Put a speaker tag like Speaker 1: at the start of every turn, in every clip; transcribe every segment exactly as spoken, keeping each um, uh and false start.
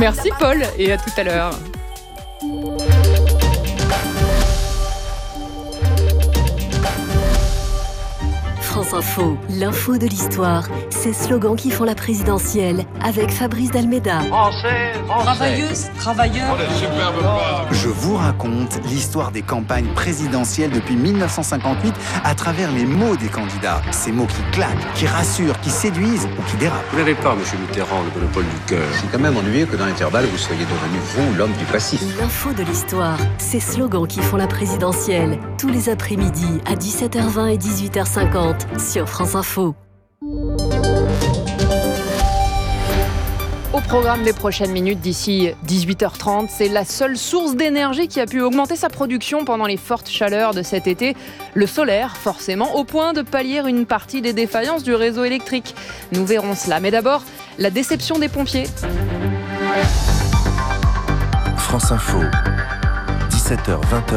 Speaker 1: Merci Paul et à tout à l'heure.
Speaker 2: France Info, l'info de l'histoire, ces slogans qui font la présidentielle avec Fabrice Dalméda.
Speaker 3: Français, Français.
Speaker 4: Travailleuse, travailleur.
Speaker 3: Oh, superbe phrase.
Speaker 5: Je vous raconte l'histoire des campagnes présidentielles depuis mille neuf cent cinquante-huit à travers les mots des candidats. Ces mots qui claquent, qui rassurent, qui séduisent ou qui dérapent.
Speaker 6: Vous n'avez pas, monsieur Mitterrand, le monopole du cœur.
Speaker 7: C'est quand même ennuyeux que dans l'intervalle, vous soyez devenu, vous, l'homme du passif.
Speaker 2: L'info de l'histoire, ces slogans qui font la présidentielle, tous les après-midi à dix-sept heures vingt et dix-huit heures cinquante sur France Info.
Speaker 1: Au programme des prochaines minutes, d'ici dix-huit heures trente, c'est la seule source d'énergie qui a pu augmenter sa production pendant les fortes chaleurs de cet été. Le solaire, forcément, au point de pallier une partie des défaillances du réseau électrique. Nous verrons cela. Mais d'abord, la déception des pompiers.
Speaker 8: France Info, dix-sept heures vingt,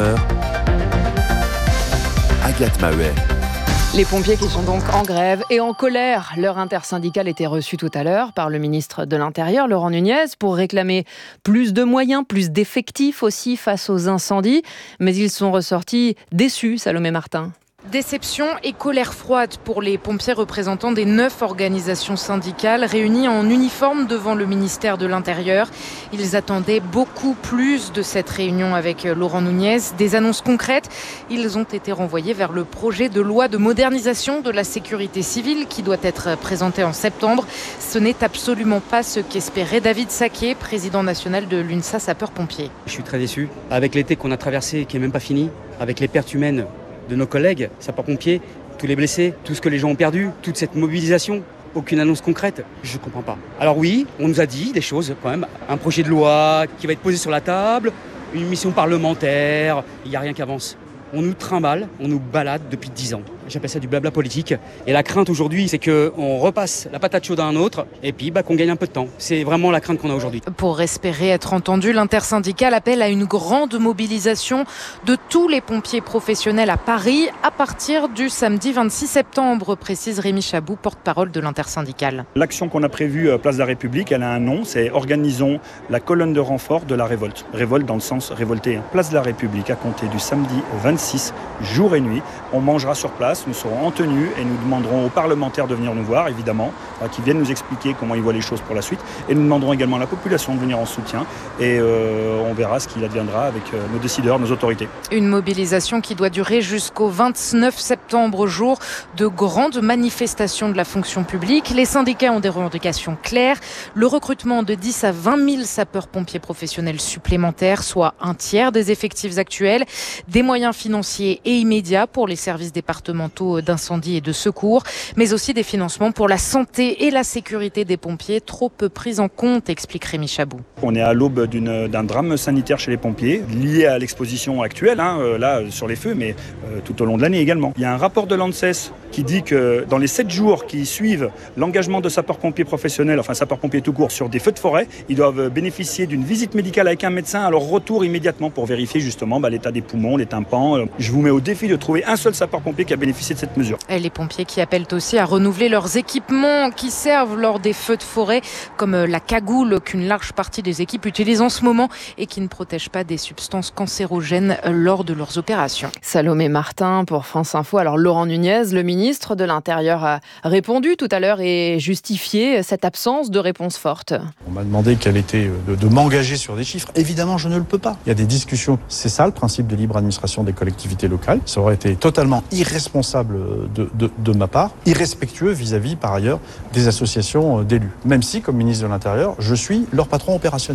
Speaker 8: Agathe Maheuet.
Speaker 1: Les pompiers qui sont donc en grève et en colère. Leur intersyndicale était reçue tout à l'heure par le ministre de l'Intérieur, Laurent Nunez, pour réclamer plus de moyens, plus d'effectifs aussi face aux incendies. Mais ils sont ressortis déçus, Salomé Martin. Déception et colère froide pour les pompiers représentants des neuf organisations syndicales réunies en uniforme devant le ministère de l'Intérieur. Ils attendaient beaucoup plus de cette réunion avec Laurent Nunez. Des annonces concrètes, ils ont été renvoyés vers le projet de loi de modernisation de la sécurité civile qui doit être présenté en septembre. Ce n'est absolument pas ce qu'espérait David Saquet, président national de l'UNSA Sapeurs-Pompiers.
Speaker 9: Je suis très déçu. Avec l'été qu'on a traversé, qui n'est même pas fini, avec les pertes humaines de nos collègues sapeurs-pompiers, tous les blessés, tout ce que les gens ont perdu, toute cette mobilisation, aucune annonce concrète, je ne comprends pas. Alors oui, on nous a dit des choses quand même, un projet de loi qui va être posé sur la table, une mission parlementaire, il n'y a rien qui avance. On nous trimballe, on nous balade depuis dix ans. J'appelle ça du blabla politique. Et la crainte aujourd'hui, c'est qu'on repasse la patate chaude à un autre et puis bah, qu'on gagne un peu de temps. C'est vraiment la crainte qu'on a aujourd'hui.
Speaker 1: Pour espérer être entendu, l'intersyndicale appelle à une grande mobilisation de tous les pompiers professionnels à Paris à partir du samedi vingt-six septembre, précise Rémi Chabou, porte-parole de l'intersyndicale.
Speaker 10: L'action qu'on a prévue à Place de la République, elle a un nom, c'est « Organisons la colonne de renfort de la révolte ». Révolte dans le sens révolté. Place de la République, à compter du samedi vingt-six, jour et nuit, on mangera sur place. Nous serons en tenue et nous demanderons aux parlementaires de venir nous voir, évidemment, qui viennent nous expliquer comment ils voient les choses pour la suite. Et nous demanderons également à la population de venir en soutien. Et euh, on verra ce qu'il adviendra avec euh, nos décideurs, nos autorités. Une
Speaker 1: mobilisation qui doit durer jusqu'au vingt-neuf septembre, jour de grandes manifestations de la fonction publique. Les syndicats ont des revendications claires. Le recrutement de dix à vingt mille sapeurs-pompiers professionnels supplémentaires, soit un tiers des effectifs actuels. Des moyens financiers et immédiats pour les services départementaux d'incendie et de secours, mais aussi des financements pour la santé et la sécurité des pompiers, trop peu pris en compte, explique Rémi Chabou.
Speaker 10: On est à l'aube d'une, d'un drame sanitaire chez les pompiers, lié à l'exposition actuelle, hein, euh, là, sur les feux, mais euh, tout au long de l'année également. Il y a un rapport de l'ANSES qui dit que dans les sept jours qui suivent l'engagement de sapeurs-pompiers professionnels, enfin sapeurs-pompiers tout court, sur des feux de forêt, ils doivent bénéficier d'une visite médicale avec un médecin à leur retour immédiatement pour vérifier justement bah, l'état des poumons, les tympans. Je vous mets au défi de trouver un seul sapeur-pompier qui a bénéficié de cette mesure.
Speaker 1: Et les pompiers qui appellent aussi à renouveler leurs équipements qui servent lors des feux de forêt, comme la cagoule qu'une large partie des équipes utilisent en ce moment et qui ne protègent pas des substances cancérogènes lors de leurs opérations. Salomé Martin pour France Info. Alors Laurent Nunez, le ministre de l'Intérieur, a répondu tout à l'heure et justifié cette absence de réponse forte.
Speaker 11: On m'a demandé quelle était de, de m'engager sur des chiffres. Évidemment, je ne le peux pas. Il y a des discussions. C'est ça le principe de libre administration des collectivités locales. Ça aurait été totalement irresponsable de, de, de ma part, irrespectueux vis-à-vis, par ailleurs, des associations d'élus. Même si, comme ministre de l'Intérieur, je suis leur patron opérationnel.